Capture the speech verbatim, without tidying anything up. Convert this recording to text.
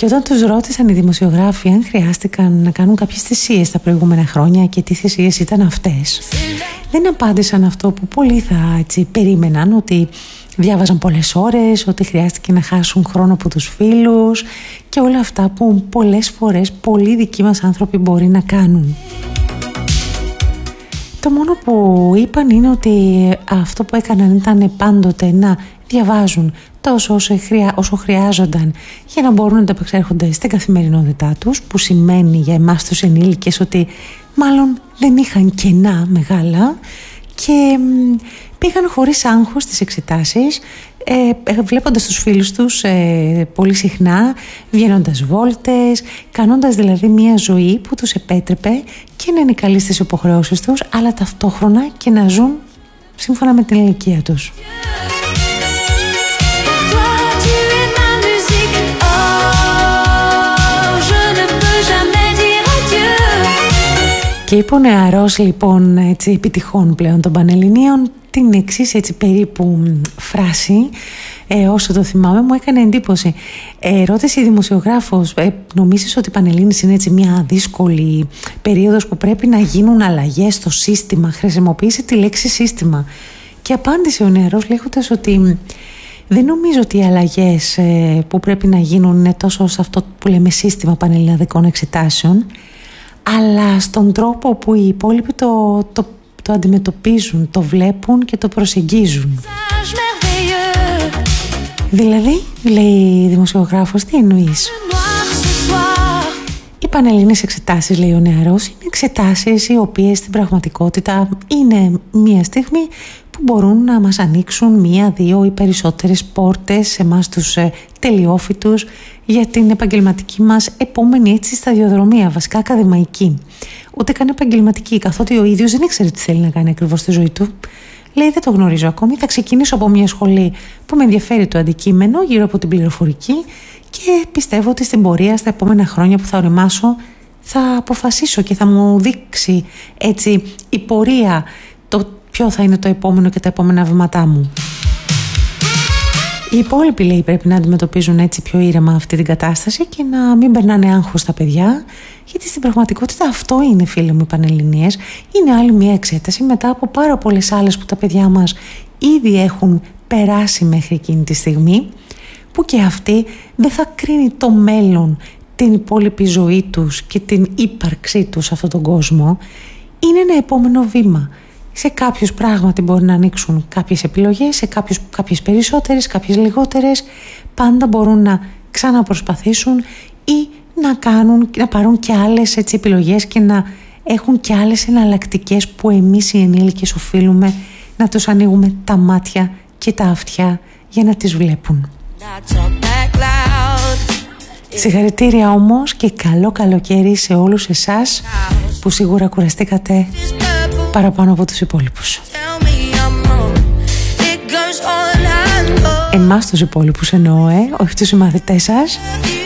Και όταν τους ρώτησαν οι δημοσιογράφοι αν χρειάστηκαν να κάνουν κάποιες θυσίες τα προηγούμενα χρόνια και τι θυσίες ήταν αυτές, δεν απάντησαν αυτό που πολλοί θα έτσι, περίμεναν, ότι διάβαζαν πολλές ώρες, ότι χρειάστηκε να χάσουν χρόνο από τους φίλους και όλα αυτά που πολλές φορές πολλοί δικοί μας άνθρωποι μπορεί να κάνουν. Το μόνο που είπαν είναι ότι αυτό που έκαναν ήταν πάντοτε να διαβάζουν τόσο όσο, χρειά, όσο χρειάζονταν για να μπορούν να τα επεξέρχονται στην καθημερινότητά τους, που σημαίνει για εμάς τους ενήλικες ότι μάλλον δεν είχαν κενά μεγάλα και πήγαν χωρίς άγχος στις εξετάσεις, ε, βλέποντας τους φίλους τους ε, πολύ συχνά, βγαίνοντας βόλτες, κάνοντας δηλαδή μια ζωή που τους επέτρεπε και να είναι καλοί στις υποχρεώσεις τους, αλλά ταυτόχρονα και να ζουν σύμφωνα με την ηλικία τους. Και είπε ο νεαρός λοιπόν έτσι, επιτυχών πλέον των Πανελληνίων την εξής έτσι περίπου φράση, ε, όσο το θυμάμαι μου έκανε εντύπωση. Ε, ρώτησε η δημοσιογράφος, ε, νομίζεις ότι η Πανελλήνης είναι έτσι μια δύσκολη περίοδος που πρέπει να γίνουν αλλαγές στο σύστημα? Χρησιμοποίησε τη λέξη σύστημα. Και απάντησε ο νεαρός λέγοντας ότι δεν νομίζω ότι οι αλλαγές ε, που πρέπει να γίνουν είναι τόσο σε αυτό που λέμε σύστημα πανελληναδικών εξετάσεων, αλλά στον τρόπο που οι υπόλοιποι το, το, το αντιμετωπίζουν, το βλέπουν και το προσεγγίζουν. Δηλαδή, λέει η δημοσιογράφος, τι εννοείς? Οι πανελλήνιες εξετάσεις, λέει ο νεαρός, είναι εξετάσεις οι οποίες στην πραγματικότητα είναι μία στιγμή που μπορούν να μας ανοίξουν μία, δύο ή περισσότερες πόρτες σε εμάς τους ε, τελειόφοιτους για την επαγγελματική μας επόμενη έτσι σταδιοδρομία, βασικά ακαδημαϊκή. Ούτε καν επαγγελματική, καθότι ο ίδιος δεν ήξερε τι θέλει να κάνει ακριβώς στη ζωή του. Λέει, δεν το γνωρίζω ακόμη, θα ξεκινήσω από μια σχολή που με ενδιαφέρει το αντικείμενο γύρω από την πληροφορική και πιστεύω ότι στην πορεία, στα επόμενα χρόνια που θα οριμάσω, θα αποφασίσω και θα μου δείξει έτσι η πορεία το ποιο θα είναι το επόμενο και τα επόμενα βήματά μου. Οι υπόλοιποι, λέει, πρέπει να αντιμετωπίζουν έτσι πιο ήρεμα αυτή την κατάσταση και να μην περνάνε άγχος τα παιδιά, γιατί στην πραγματικότητα αυτό είναι, φίλοι μου, οι Πανελληνίες. Είναι άλλη μια εξέταση μετά από πάρα πολλές άλλες που τα παιδιά μας ήδη έχουν περάσει μέχρι εκείνη τη στιγμή, που και αυτή δεν θα κρίνει το μέλλον, την υπόλοιπη ζωή τους και την ύπαρξή τους σε αυτόν τον κόσμο. Είναι ένα επόμενο βήμα. Σε κάποιους πράγματι μπορεί να ανοίξουν κάποιες επιλογές, σε κάποιους, κάποιες περισσότερες, κάποιες λιγότερες. Πάντα μπορούν να ξαναπροσπαθήσουν ή να κάνουν, να πάρουν και άλλες έτσι, επιλογές και να έχουν και άλλες εναλλακτικές που εμείς οι ενήλικες οφείλουμε να τους ανοίγουμε τα μάτια και τα αυτιά για να τις βλέπουν. Συγχαρητήρια όμως και καλό καλοκαίρι σε όλους εσάς που σίγουρα κουραστήκατε παραπάνω από τους υπόλοιπους. Εμάς τους υπόλοιπους εννοώ, ε, όχι τους συμμαθητές σας.